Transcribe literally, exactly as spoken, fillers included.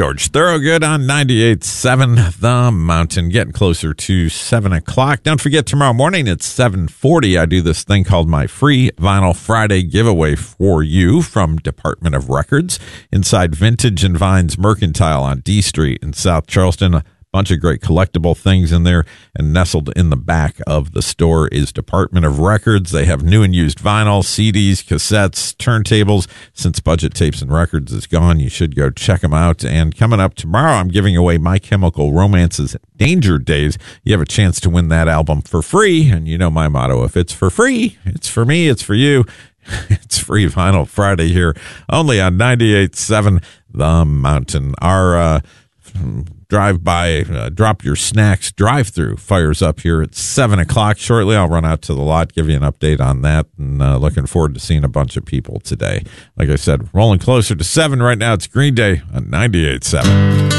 George Thorogood on ninety-eight point seven The Mountain, getting closer to seven o'clock. Don't forget, tomorrow morning at seven forty, I do this thing called my free Vinyl Friday giveaway for you from Department of Records inside Vintage and Vines Mercantile on D Street in South Charleston. Bunch of great collectible things in there, and nestled in the back of the store is Department of Records. They have new and used vinyl, C Ds, cassettes, turntables. Since Budget Tapes and Records is gone, you should go check them out. And coming up tomorrow, I'm giving away My Chemical Romance's Danger Days. You have a chance to win that album for free, and you know my motto: if it's for free, it's for me, it's for you. It's Free Vinyl Friday here, only on ninety-eight point seven The Mountain. Our uh drive by, uh, drop your snacks drive through fires up here at seven o'clock. Shortly, I'll run out to the lot, give you an update on that, and uh, looking forward to seeing a bunch of people today. Like I said, rolling closer to seven right now. It's Green Day on ninety-eight point seven.